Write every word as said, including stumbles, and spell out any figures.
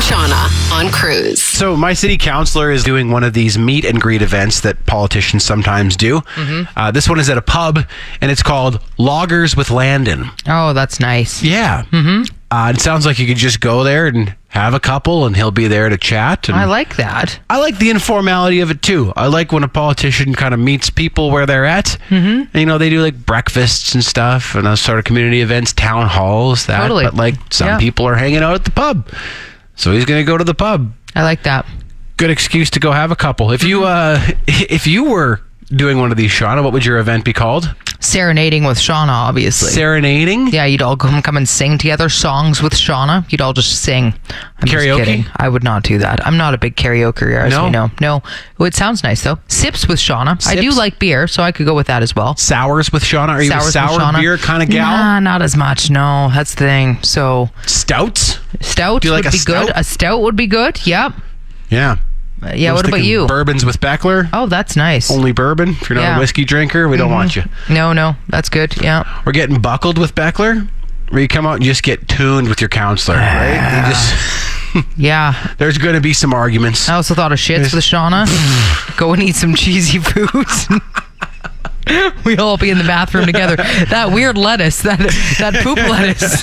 Shauna on Cruise. So my city councilor is doing one of these meet and greet events that politicians sometimes do. Mm-hmm. Uh, this one is at a pub, and it's called Loggers with Landon. Oh, that's nice. Yeah. Mm-hmm. Uh, it sounds like you could just go there and have a couple, and he'll be there to chat. And I like that. I like the informality of it, too. I like when a politician kind of meets people where they're at. Mm-hmm. And, you know, they do, like, breakfasts and stuff, and those sort of community events, town halls, that. Totally. But, like, some Yeah. people are hanging out at the pub. So he's going to go to the pub. I like that. Good excuse to go have a couple. If you, uh, if you were doing one of these, Shauna, what would your event be called? Serenading with Shauna, obviously. Serenading? Yeah, you'd all come come and sing together songs with Shauna. You'd all just sing. I'm Karaoke? Just kidding. I would not do that. I'm not a big karaoke, as No? you know. No. Oh, it sounds nice, though. Sips with Shauna. I do Sips? like beer, so I could go with that as well. Sours with Shauna? Are you Sours a with sour Shauna. beer kind of gal? Nah, not as much. No, that's the thing. So, Stouts? stout Do you like would a be stout? good. A stout would be good. Yep. Yeah. Uh, yeah, I was what about thinking you? Bourbons with Beckler? Oh, that's nice. Only bourbon? If you're not Yeah. a whiskey drinker, we don't want you. No, no, that's good. Yeah. We're getting buckled with Beckler, where you come out and just get tuned with your counselor, right? You just, Yeah. there's going to be some arguments. I also thought of shits with Shauna. Go and eat some cheesy foods. We all be in the bathroom together. That weird lettuce, that that poop lettuce.